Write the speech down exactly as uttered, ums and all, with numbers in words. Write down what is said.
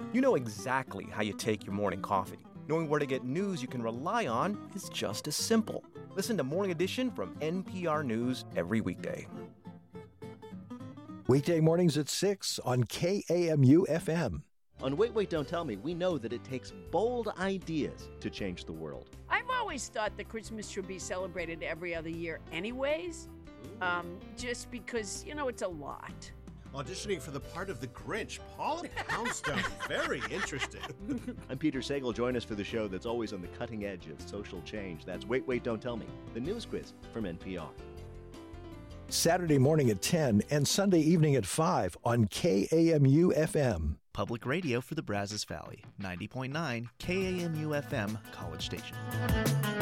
You know exactly how you take your morning coffee. Knowing where to get news you can rely on is just as simple. Listen to Morning Edition from N P R News every weekday. Weekday mornings at six on K A M U F M. On Wait, Wait, Don't Tell Me, we know that it takes bold ideas to change the world. I've always thought that Christmas should be celebrated every other year anyways, um, just because, you know, it's a lot. Auditioning for the part of the Grinch, Paula Poundstone. Very interesting. I'm Peter Sagal. Join us for the show that's always on the cutting edge of social change. That's Wait, Wait, Don't Tell Me, the news quiz from N P R. Saturday morning at ten and Sunday evening at five on K A M U F M. Public radio for the Brazos Valley, ninety point nine K A M U F M, College Station.